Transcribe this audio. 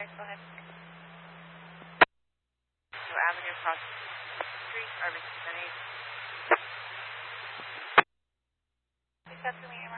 Go ahead. Avenue across the street, Irving City. Please got to me.